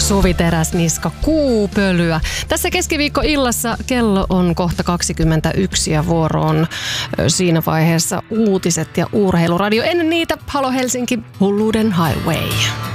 Suvi Teräsniska, Kuupölyä. Tässä keskiviikkoillassa kello on kohta 21 ja vuoro on siinä vaiheessa uutiset ja urheiluradio. Ennen niitä Halo Helsinki, Hulluuden Highway.